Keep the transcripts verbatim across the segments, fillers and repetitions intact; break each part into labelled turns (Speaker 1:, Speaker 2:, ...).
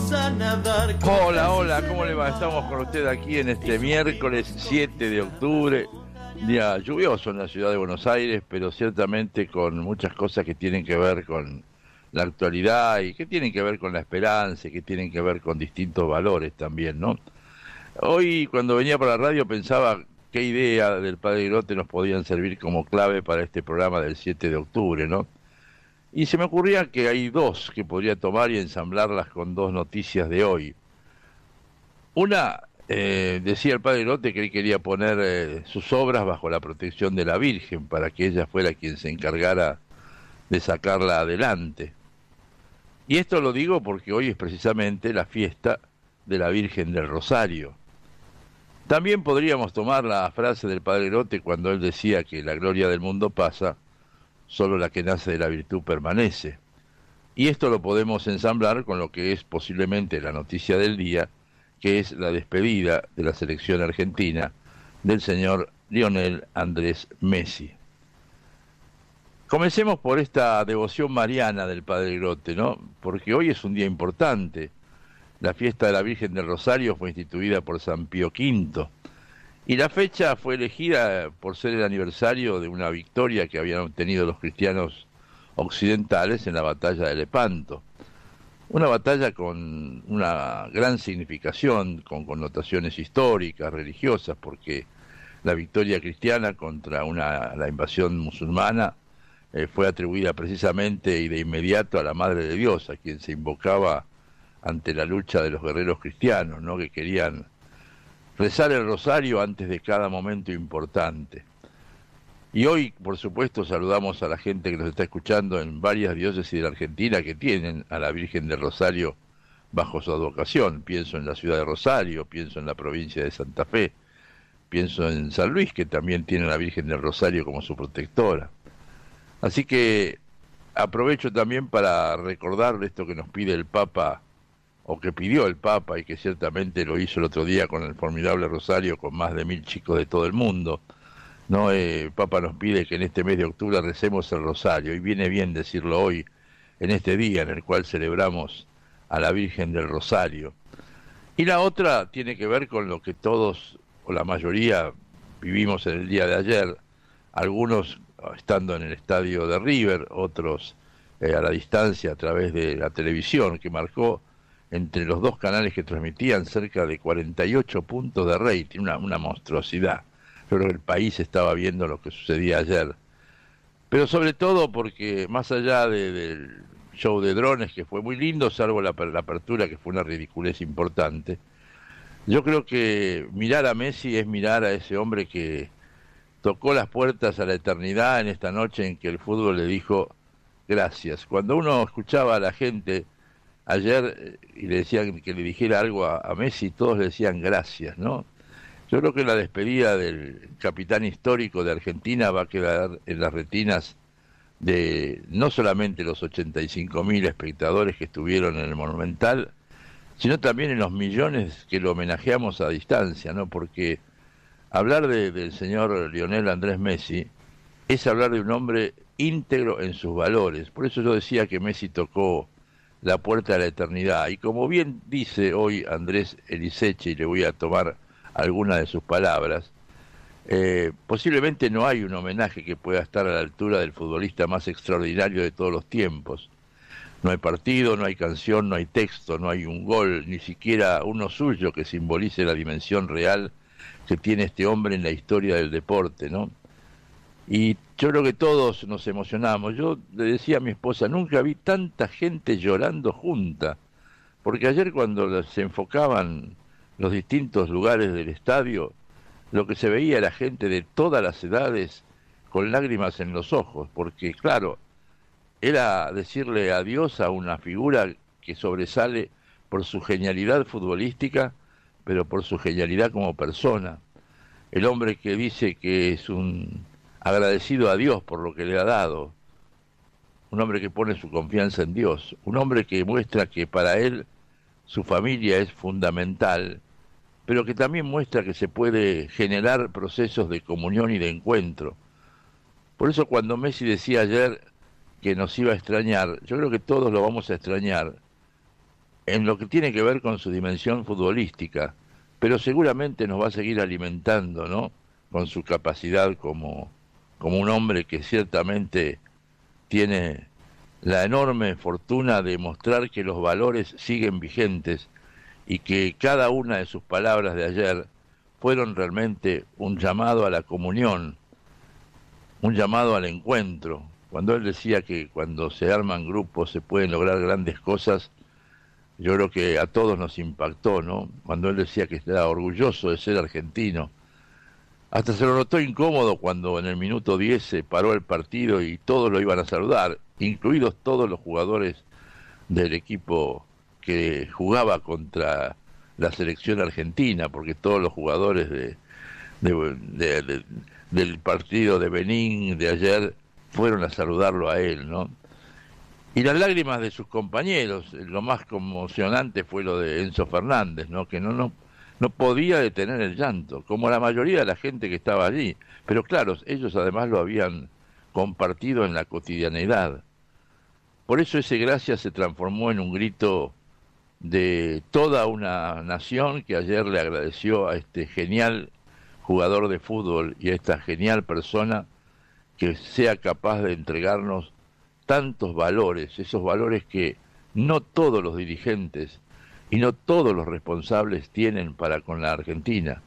Speaker 1: a nadar.
Speaker 2: Hola, hola, ¿cómo le va? Estamos con usted aquí en este miércoles siete de octubre, día lluvioso en la ciudad de Buenos Aires, pero ciertamente con muchas cosas que tienen que ver con la actualidad y que tienen que ver con la esperanza y que tienen que ver con distintos valores también, ¿no? Hoy, cuando venía por la radio, pensaba qué idea del Padre Grote nos podían servir como clave para este programa del siete de octubre, ¿no? Y se me ocurría que hay dos que podría tomar y ensamblarlas con dos noticias de hoy. Una, eh, decía el Padre Grote que él quería poner eh, sus obras bajo la protección de la Virgen para que ella fuera quien se encargara de sacarla adelante. Y esto lo digo porque hoy es precisamente la fiesta de la Virgen del Rosario. También podríamos tomar la frase del Padre Grote cuando él decía que la gloria del mundo pasa, solo la que nace de la virtud permanece. Y esto lo podemos ensamblar con lo que es posiblemente la noticia del día, que es la despedida de la selección argentina del señor Lionel Andrés Messi. Comencemos por esta devoción mariana del Padre Grote, ¿no? Porque hoy es un día importante. La fiesta de la Virgen del Rosario fue instituida por San Pío quinto. Y la fecha fue elegida por ser el aniversario de una victoria que habían obtenido los cristianos occidentales en la batalla de Lepanto. Una batalla con una gran significación, con connotaciones históricas, religiosas, porque la victoria cristiana contra una, la invasión musulmana eh, fue atribuida precisamente y de inmediato a la Madre de Dios, a quien se invocaba ante la lucha de los guerreros cristianos, ¿no?, que querían rezar el rosario antes de cada momento importante. Y hoy, por supuesto, saludamos a la gente que nos está escuchando en varias diócesis de la Argentina que tienen a la Virgen del Rosario bajo su advocación. Pienso en la ciudad de Rosario, pienso en la provincia de Santa Fe, pienso en San Luis, que también tiene a la Virgen del Rosario como su protectora. Así que aprovecho también para recordar esto que nos pide el Papa, o que pidió el Papa, y que ciertamente lo hizo el otro día con el formidable rosario con más de mil chicos de todo el mundo, ¿no? Eh, el Papa nos pide que en este mes de octubre recemos el rosario, y viene bien decirlo hoy, en este día en el cual celebramos a la Virgen del Rosario. Y la otra tiene que ver con lo que todos, o la mayoría, vivimos en el día de ayer, algunos estando en el estadio de River, otros eh, a la distancia a través de la televisión, que marcó entre los dos canales que transmitían cerca de cuarenta y ocho puntos de rating, una, una monstruosidad. Yo creo que el país estaba viendo lo que sucedía ayer. Pero sobre todo porque más allá de, del show de drones, que fue muy lindo, salvo la, la apertura, que fue una ridiculez importante, yo creo que mirar a Messi es mirar a ese hombre que tocó las puertas a la eternidad en esta noche en que el fútbol le dijo gracias. Cuando uno escuchaba a la gente ayer y le decían que le dijera algo a, a Messi, todos le decían gracias, ¿no? Yo creo que la despedida del capitán histórico de Argentina va a quedar en las retinas de no solamente los ochenta y cinco mil espectadores que estuvieron en el Monumental, sino también en los millones que lo homenajeamos a distancia, ¿no? Porque hablar de, del señor Lionel Andrés Messi es hablar de un hombre íntegro en sus valores. Por eso yo decía que Messi tocó la puerta de la eternidad. Y como bien dice hoy Andrés Eliseche, y le voy a tomar algunas de sus palabras, eh, posiblemente no hay un homenaje que pueda estar a la altura del futbolista más extraordinario de todos los tiempos. No hay partido, no hay canción, no hay texto, no hay un gol, ni siquiera uno suyo que simbolice la dimensión real que tiene este hombre en la historia del deporte, ¿no? Y yo creo que todos nos emocionamos. Yo le decía a mi esposa, nunca vi tanta gente llorando junta, porque ayer cuando se enfocaban los distintos lugares del estadio, lo que se veía era gente de todas las edades con lágrimas en los ojos, porque claro, era decirle adiós a una figura que sobresale por su genialidad futbolística, pero por su genialidad como persona. El hombre que dice que es un agradecido a Dios por lo que le ha dado, un hombre que pone su confianza en Dios, un hombre que muestra que para él su familia es fundamental, pero que también muestra que se puede generar procesos de comunión y de encuentro. Por eso cuando Messi decía ayer que nos iba a extrañar, yo creo que todos lo vamos a extrañar, en lo que tiene que ver con su dimensión futbolística, pero seguramente nos va a seguir alimentando, ¿no? Con su capacidad como, como un hombre que ciertamente tiene la enorme fortuna de mostrar que los valores siguen vigentes y que cada una de sus palabras de ayer fueron realmente un llamado a la comunión, un llamado al encuentro. Cuando él decía que cuando se arman grupos se pueden lograr grandes cosas, yo creo que a todos nos impactó, ¿no? Cuando él decía que estaba orgulloso de ser argentino. Hasta se lo notó incómodo cuando en el minuto diez se paró el partido y todos lo iban a saludar, incluidos todos los jugadores del equipo que jugaba contra la selección argentina, porque todos los jugadores de, de, de, de, del partido de Benín de ayer fueron a saludarlo a él, ¿no? Y las lágrimas de sus compañeros, lo más conmocionante fue lo de Enzo Fernández, ¿no? Que no, no, no podía detener el llanto, como la mayoría de la gente que estaba allí. Pero claro, ellos además lo habían compartido en la cotidianidad. Por eso ese gracias se transformó en un grito de toda una nación que ayer le agradeció a este genial jugador de fútbol y a esta genial persona que sea capaz de entregarnos tantos valores, esos valores que no todos los dirigentes y no todos los responsables tienen para con la Argentina.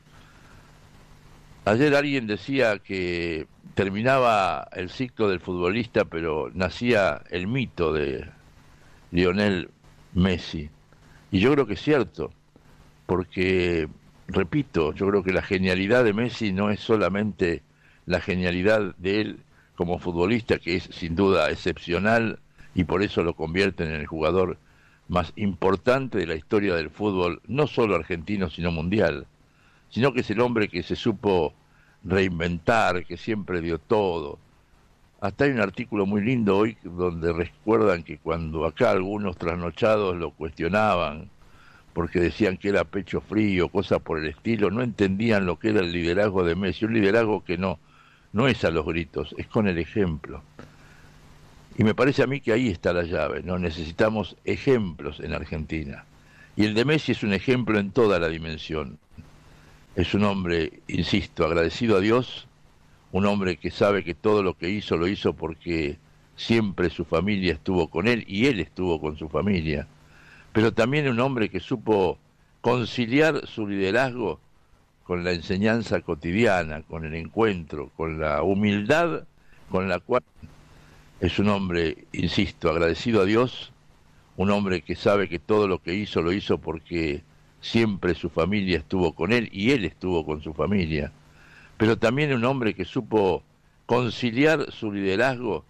Speaker 2: Ayer alguien decía que terminaba el ciclo del futbolista, pero nacía el mito de Lionel Messi. Y yo creo que es cierto, porque, repito, yo creo que la genialidad de Messi no es solamente la genialidad de él como futbolista, que es sin duda excepcional y por eso lo convierten en el jugador más importante de la historia del fútbol, no solo argentino, sino mundial, sino que es el hombre que se supo reinventar, que siempre dio todo. Hasta hay un artículo muy lindo hoy donde recuerdan que cuando acá algunos trasnochados lo cuestionaban, porque decían que era pecho frío, cosas por el estilo, no entendían lo que era el liderazgo de Messi, un liderazgo que no, no es a los gritos, es con el ejemplo. Y me parece a mí que ahí está la llave, ¿no? Necesitamos ejemplos en Argentina. Y el de Messi es un ejemplo en toda la dimensión. Es un hombre, insisto, agradecido a Dios, un hombre que sabe que todo lo que hizo lo hizo porque siempre su familia estuvo con él y él estuvo con su familia. Pero también un hombre que supo conciliar su liderazgo con la enseñanza cotidiana, con el encuentro, con la humildad con la cual es un hombre, insisto, agradecido a Dios, un hombre que sabe que todo lo que hizo lo hizo porque siempre su familia estuvo con él y él estuvo con su familia. Pero también un hombre que supo conciliar su liderazgo